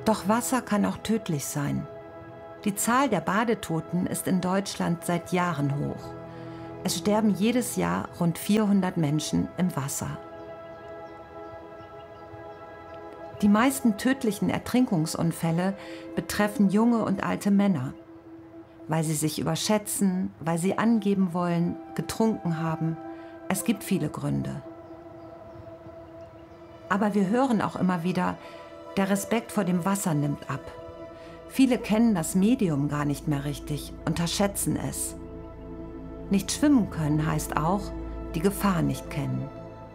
Doch Wasser kann auch tödlich sein. Die Zahl der Badetoten ist in Deutschland seit Jahren hoch. Es sterben jedes Jahr rund 400 Menschen im Wasser. Die meisten tödlichen Ertrinkungsunfälle betreffen junge und alte Männer, weil sie sich überschätzen, weil sie angeben wollen, getrunken haben. Es gibt viele Gründe. Aber wir hören auch immer wieder, der Respekt vor dem Wasser nimmt ab. Viele kennen das Medium gar nicht mehr richtig, unterschätzen es. Nicht schwimmen können heißt auch, die Gefahr nicht kennen.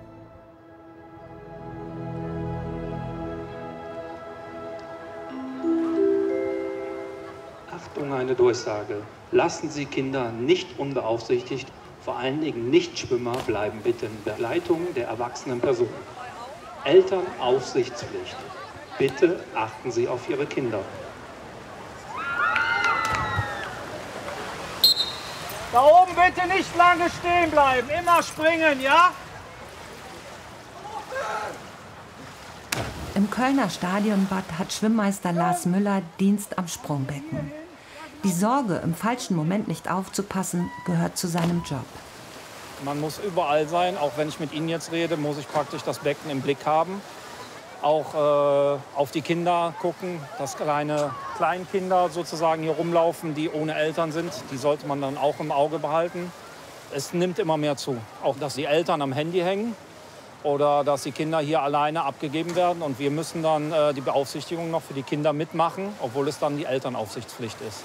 Achtung, eine Durchsage. Lassen Sie Kinder nicht unbeaufsichtigt, vor allen Dingen Nichtschwimmer bleiben bitte in Begleitung der erwachsenen Person. Elternaufsichtspflicht. Bitte achten Sie auf Ihre Kinder. Da oben bitte nicht lange stehen bleiben, immer springen, ja? Im Kölner Stadionbad hat Schwimmmeister Lars Müller Dienst am Sprungbecken. Die Sorge, im falschen Moment nicht aufzupassen, gehört zu seinem Job. Man muss überall sein, auch wenn ich mit Ihnen jetzt rede, muss ich praktisch das Becken im Blick haben. Auch auf die Kinder gucken, dass Kleinkinder sozusagen hier rumlaufen, die ohne Eltern sind. Die sollte man dann auch im Auge behalten. Es nimmt immer mehr zu. Auch, dass die Eltern am Handy hängen oder dass die Kinder hier alleine abgegeben werden. Und wir müssen dann die Beaufsichtigung noch für die Kinder mitmachen, obwohl es dann die Elternaufsichtspflicht ist.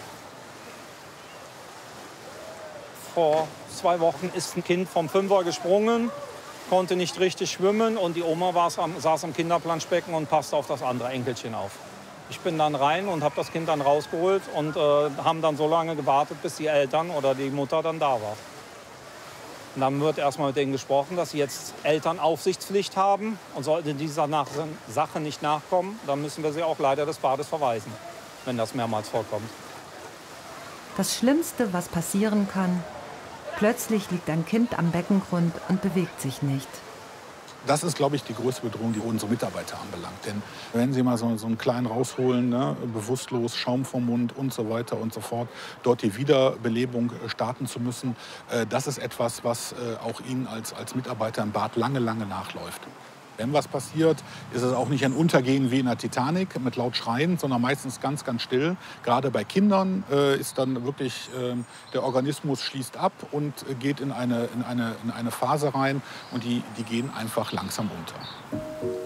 Vor 2 Wochen ist ein Kind vom Fünfer gesprungen, konnte nicht richtig schwimmen und die Oma saß am Kinderplanschbecken und passte auf das andere Enkelchen auf. Ich bin dann rein und habe das Kind dann rausgeholt und haben dann so lange gewartet, bis die Eltern oder die Mutter dann da war. Und dann wird erstmal mit denen gesprochen, dass sie jetzt Elternaufsichtspflicht haben und sollten dieser Sache nicht nachkommen, dann müssen wir sie auch leider des Bades verweisen, wenn das mehrmals vorkommt. Das Schlimmste, was passieren kann: plötzlich liegt ein Kind am Beckengrund und bewegt sich nicht. Das ist, glaube ich, die größte Bedrohung, die unsere Mitarbeiter anbelangt. Denn wenn Sie mal so einen Kleinen rausholen, ne, bewusstlos, Schaum vom Mund und so weiter und so fort, dort die Wiederbelebung starten zu müssen, das ist etwas, was auch Ihnen als Mitarbeiter im Bad lange, lange nachläuft. Wenn was passiert, ist es auch nicht ein Untergehen wie in der Titanic mit laut Schreien, sondern meistens ganz, ganz still. Gerade bei Kindern ist dann wirklich, der Organismus schließt ab und geht in eine Phase rein und die gehen einfach langsam unter.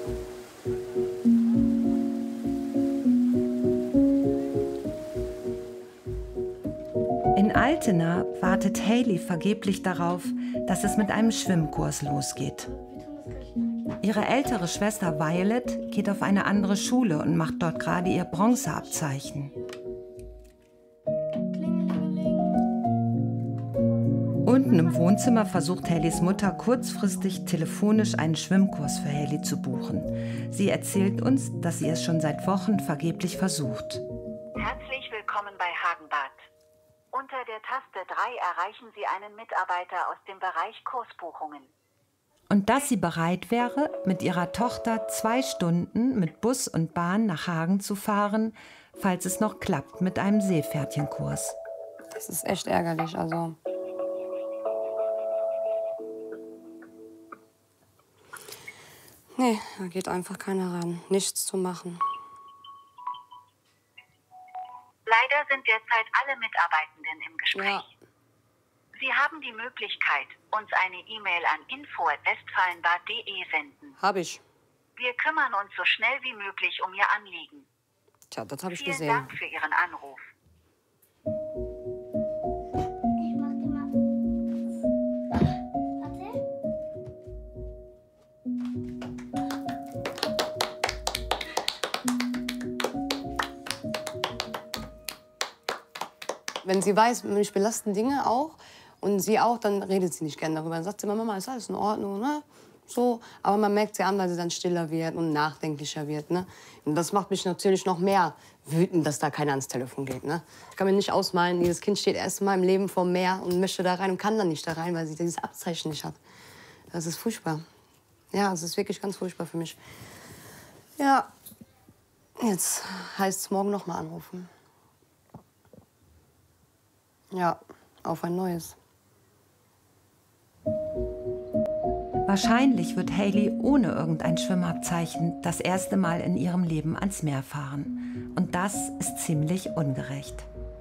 In Altena wartet Hayley vergeblich darauf, dass es mit einem Schwimmkurs losgeht. Ihre ältere Schwester Violet geht auf eine andere Schule und macht dort gerade ihr Bronzeabzeichen. Unten im Wohnzimmer versucht Hayleys Mutter kurzfristig telefonisch einen Schwimmkurs für Hayley zu buchen. Sie erzählt uns, dass sie es schon seit Wochen vergeblich versucht. Herzlich willkommen bei Hagenbad. Unter der Taste 3 erreichen Sie einen Mitarbeiter aus dem Bereich Kursbuchungen. Und dass sie bereit wäre, mit ihrer Tochter 2 Stunden mit Bus und Bahn nach Hagen zu fahren, falls es noch klappt mit einem Seepferdchenkurs. Das ist echt ärgerlich, also. Nee, da geht einfach keiner ran. Nichts zu machen. Leider sind derzeit alle Mitarbeitenden im Gespräch. Ja. Sie haben die Möglichkeit, uns eine E-Mail an info@westfalenbad.de senden. Hab ich. Wir kümmern uns so schnell wie möglich um Ihr Anliegen. Tja, das habe ich Vielen gesehen. Dank für Ihren Anruf. Wenn sie weiß, mich belasten Dinge auch und sie auch, dann redet sie nicht gerne darüber. Dann sagt sie immer, Mama, ist alles in Ordnung, ne? So, aber man merkt sie an, weil sie dann stiller wird und nachdenklicher wird, ne? Und das macht mich natürlich noch mehr wütend, dass da keiner ans Telefon geht, ne? Ich kann mir nicht ausmalen, dieses Kind steht erst mal im Leben vor dem Meer und möchte da rein und kann dann nicht da rein, weil sie dieses Abzeichen nicht hat. Das ist furchtbar. Ja, es ist wirklich ganz furchtbar für mich. Ja, Jetzt heißt es morgen noch mal anrufen. Ja, auf ein neues. Wahrscheinlich wird Hailey ohne irgendein Schwimmabzeichen das erste Mal in ihrem Leben ans Meer fahren. Und das ist ziemlich ungerecht.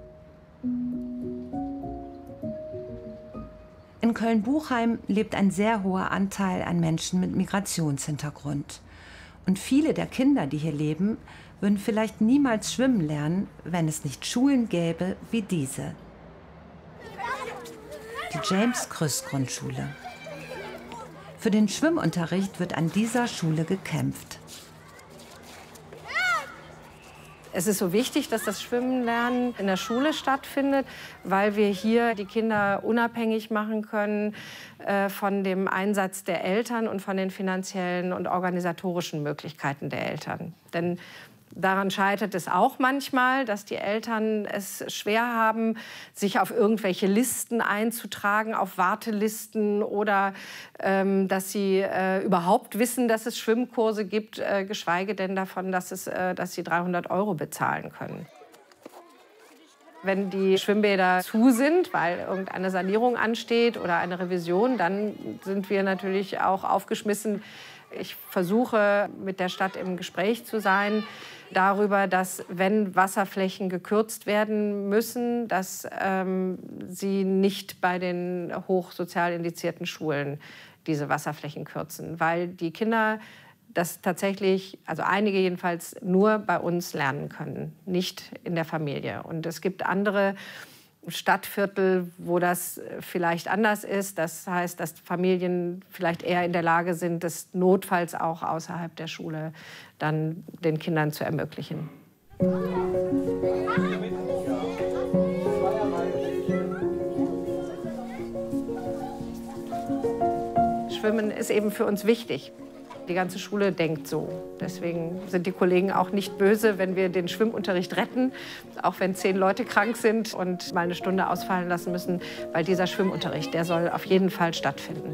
In Köln-Buchheim lebt ein sehr hoher Anteil an Menschen mit Migrationshintergrund. Und viele der Kinder, die hier leben, würden vielleicht niemals schwimmen lernen, wenn es nicht Schulen gäbe wie diese. Die James-Krüss-Grundschule. Für den Schwimmunterricht wird an dieser Schule gekämpft. Es ist so wichtig, dass das Schwimmenlernen in der Schule stattfindet, weil wir hier die Kinder unabhängig machen können von dem Einsatz der Eltern und von den finanziellen und organisatorischen Möglichkeiten der Eltern. Denn daran scheitert es auch manchmal, dass die Eltern es schwer haben, sich auf irgendwelche Listen einzutragen, auf Wartelisten oder dass sie überhaupt wissen, dass es Schwimmkurse gibt, geschweige denn davon, dass sie 300 € bezahlen können. Wenn die Schwimmbäder zu sind, weil irgendeine Sanierung ansteht oder eine Revision, dann sind wir natürlich auch aufgeschmissen. Ich versuche, mit der Stadt im Gespräch zu sein darüber, dass, wenn Wasserflächen gekürzt werden müssen, dass sie nicht bei den hochsozial indizierten Schulen diese Wasserflächen kürzen, weil die Kinder das tatsächlich, also einige jedenfalls, nur bei uns lernen können, nicht in der Familie. Und es gibt andere Stadtviertel, wo das vielleicht anders ist. Das heißt, dass Familien vielleicht eher in der Lage sind, das notfalls auch außerhalb der Schule dann den Kindern zu ermöglichen. Schwimmen ist eben für uns wichtig. Die ganze Schule denkt so. Deswegen sind die Kollegen auch nicht böse, wenn wir den Schwimmunterricht retten, auch wenn 10 Leute krank sind und mal eine Stunde ausfallen lassen müssen, weil dieser Schwimmunterricht, der soll auf jeden Fall stattfinden.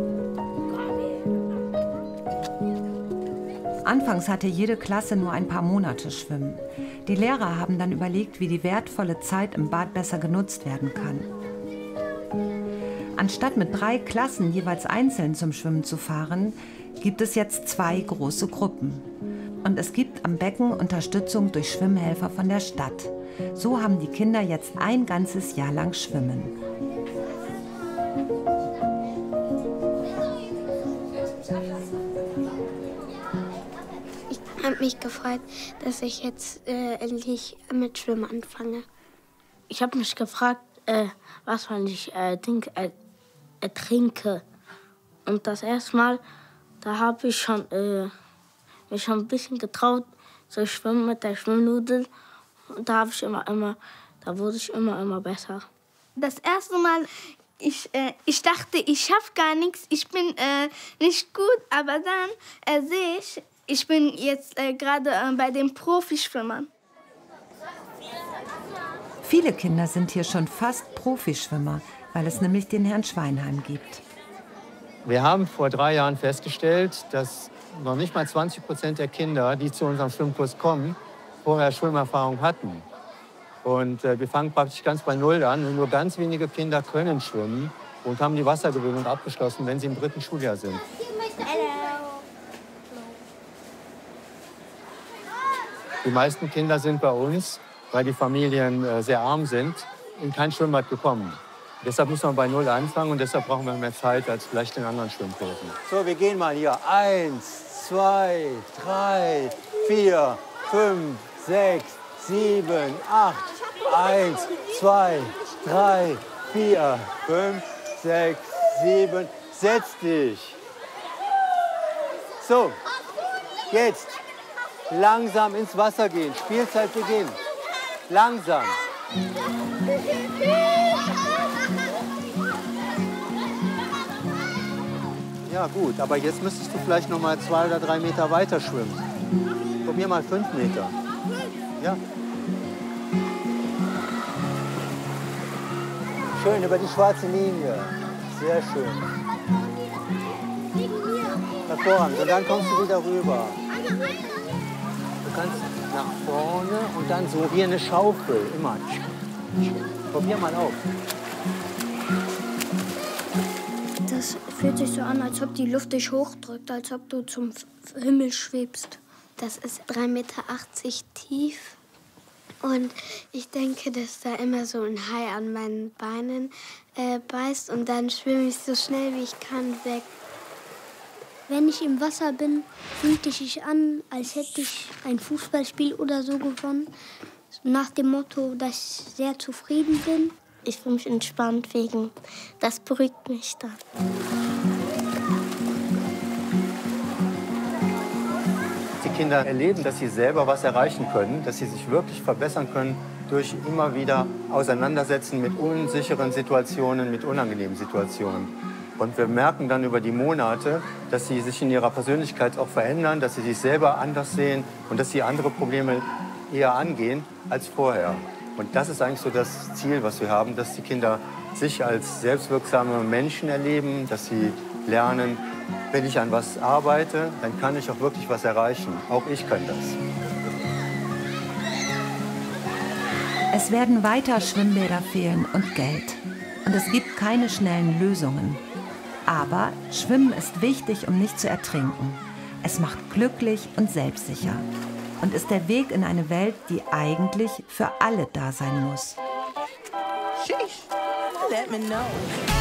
Anfangs hatte jede Klasse nur ein paar Monate Schwimmen. Die Lehrer haben dann überlegt, wie die wertvolle Zeit im Bad besser genutzt werden kann. Anstatt mit 3 Klassen jeweils einzeln zum Schwimmen zu fahren, gibt es jetzt 2 große Gruppen. Und es gibt am Becken Unterstützung durch Schwimmhelfer von der Stadt. So haben die Kinder jetzt ein ganzes Jahr lang Schwimmen. Ich habe mich gefreut, dass ich jetzt endlich mit Schwimmen anfange. Ich habe mich gefragt, was wenn ich trinke. Und das erste Mal, da habe ich mich schon ein bisschen getraut zu schwimmen mit der Schwimmnudel. Und da wurde ich immer besser. Das erste Mal, ich dachte, ich schaffe gar nichts, ich bin nicht gut. Aber dann sehe ich bin jetzt gerade bei den Profischwimmern. Viele Kinder sind hier schon fast Profischwimmer, weil es nämlich den Herrn Schweinheim gibt. Wir haben vor 3 Jahren festgestellt, dass noch nicht mal 20% der Kinder, die zu unserem Schwimmkurs kommen, vorher Schwimmerfahrung hatten. Und wir fangen praktisch ganz bei Null an. Und nur ganz wenige Kinder können schwimmen und haben die Wassergewöhnung abgeschlossen, wenn sie im 3. Schuljahr sind. Die meisten Kinder sind bei uns, weil die Familien sehr arm sind, in kein Schwimmbad gekommen. Deshalb muss man bei Null anfangen und deshalb brauchen wir mehr Zeit als vielleicht in anderen Schwimmkursen. So, wir gehen mal hier. 1, 2, 3, 4, 5, 6, 7, 8. 1, 2, 3, 4, 5, 6, 7. Setz dich. So, jetzt langsam ins Wasser gehen. Spielzeit beginnt. Langsam. Ja gut, aber jetzt müsstest du vielleicht noch mal 2 oder 3 Meter weiter schwimmen. Probier mal 5 Meter. Ja. Schön, über die schwarze Linie. Sehr schön. Hervorragend. Und dann kommst du wieder rüber. Du kannst nach vorne und dann so wie eine Schaufel, immer. Probier mal auf. Das fühlt sich so an, als ob die Luft dich hochdrückt, als ob du zum Himmel schwebst. Das ist 3,80 Meter tief. Und ich denke, dass da immer so ein Hai an meinen Beinen beißt. Und dann schwimme ich so schnell wie ich kann weg. Wenn ich im Wasser bin, fühlt es sich an, als hätte ich ein Fußballspiel oder so gewonnen. Nach dem Motto, dass ich sehr zufrieden bin. Ich fühle mich entspannt wegen, das beruhigt mich dann. Die Kinder erleben, dass sie selber was erreichen können, dass sie sich wirklich verbessern können durch immer wieder Auseinandersetzen mit unsicheren Situationen, mit unangenehmen Situationen. Und wir merken dann über die Monate, dass sie sich in ihrer Persönlichkeit auch verändern, dass sie sich selber anders sehen und dass sie andere Probleme eher angehen als vorher. Und das ist eigentlich so das Ziel, was wir haben, dass die Kinder sich als selbstwirksame Menschen erleben, dass sie lernen, wenn ich an was arbeite, dann kann ich auch wirklich was erreichen. Auch ich kann das. Es werden weiter Schwimmbäder fehlen und Geld. Und es gibt keine schnellen Lösungen. Aber Schwimmen ist wichtig, um nicht zu ertrinken. Es macht glücklich und selbstsicher. Und ist der Weg in eine Welt, die eigentlich für alle da sein muss. Sheesh. Let me know.